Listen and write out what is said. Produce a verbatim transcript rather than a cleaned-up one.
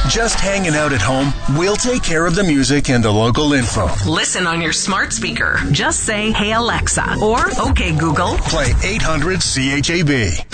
Just hanging out at home? We'll take care of the music and the local info. Listen on your smart speaker. Just say, "Hey Alexa," or "Okay Google." Play eight hundred C H A B.